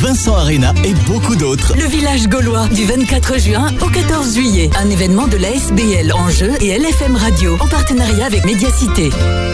Vincent Arena et beaucoup d'autres. Le village gaulois du 24 juin au 14 juillet. Un événement de l'ASBL Enjeu et LFM Radio en partenariat avec Médiacité.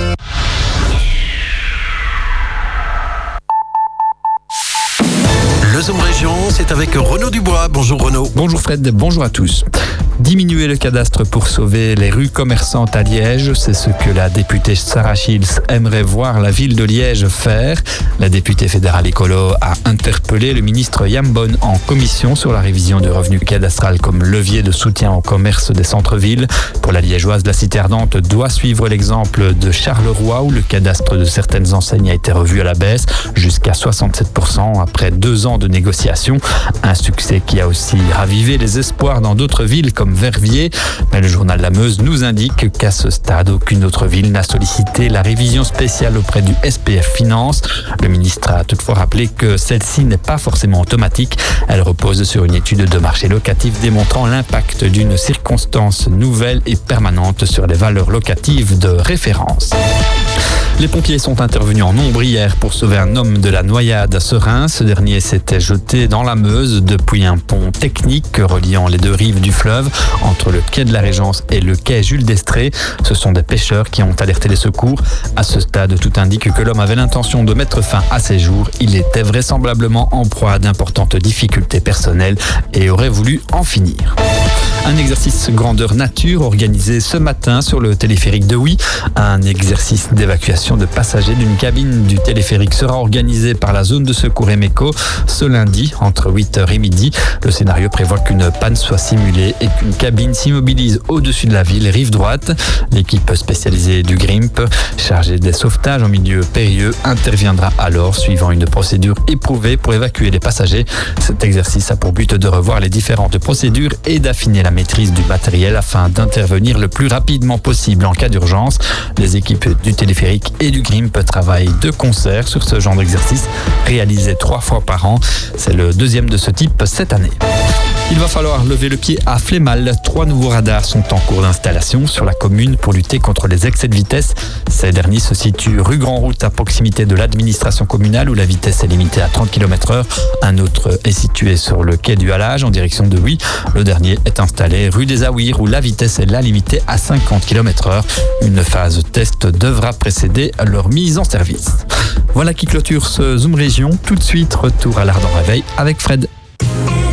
Le Zoom Région, c'est avec Renaud Dubois. Bonjour Renaud. Bonjour Fred, bonjour à tous. Diminuer le cadastre pour sauver les rues commerçantes à Liège, c'est ce que la députée Sarah Shields aimerait voir la ville de Liège faire. La députée fédérale écolo a interpellé le ministre Yambon en commission sur la révision du revenu cadastral comme levier de soutien au commerce des centres-villes. Pour la liégeoise, la cité ardente doit suivre l'exemple de Charleroi où le cadastre de certaines enseignes a été revu à la baisse jusqu'à 67% après 2 ans de négociations. Un succès qui a aussi ravivé les espoirs dans d'autres villes comme Verviers. Mais le journal La Meuse nous indique qu'à ce stade, aucune autre ville n'a sollicité la révision spéciale auprès du SPF Finance. Le ministre a toutefois rappelé que celle-ci n'est pas forcément automatique. Elle repose sur une étude de marché locatif démontrant l'impact d'une circonstance nouvelle et permanente sur les valeurs locatives de référence. Les pompiers sont intervenus en nombre hier pour sauver un homme de la noyade à Serein. Ce dernier s'était jeté dans la Meuse depuis un pont technique reliant les 2 rives du fleuve entre le quai de la Régence et le quai Jules d'Estrée. Ce sont des pêcheurs qui ont alerté les secours. À ce stade, tout indique que l'homme avait l'intention de mettre fin à ses jours. Il était vraisemblablement en proie à d'importantes difficultés personnelles et aurait voulu en finir. Un exercice grandeur nature organisé ce matin sur le téléphérique de Huy. Un exercice d'évacuation de passagers d'une cabine du téléphérique sera organisé par la zone de secours Emeco ce lundi entre 8h et midi. Le scénario prévoit qu'une panne soit simulée et qu'une cabine s'immobilise au-dessus de la ville rive droite. L'équipe spécialisée du GRIMP, chargée des sauvetages en milieu périlleux, interviendra alors suivant une procédure éprouvée pour évacuer les passagers. Cet exercice a pour but de revoir les différentes procédures et d'affiner la maîtrise du matériel afin d'intervenir le plus rapidement possible en cas d'urgence. Les équipes du téléphérique et du GRIMP travaillent de concert sur ce genre d'exercice réalisé 3 fois par an. C'est le 2e de ce type cette année. Il va falloir lever le pied à Flémal. 3 nouveaux radars sont en cours d'installation sur la commune pour lutter contre les excès de vitesse. Ces derniers se situent rue Grand Route à proximité de l'administration communale où la vitesse est limitée à 30 km/h. Un autre est situé sur le quai du Halage en direction de Huy. Le dernier est installé rue des Aouirs où la vitesse est là limitée à 50 km/h. Une phase test devra précéder leur mise en service. Voilà qui clôture ce Zoom Région. Tout de suite, retour à l'Ardent Réveil avec Fred.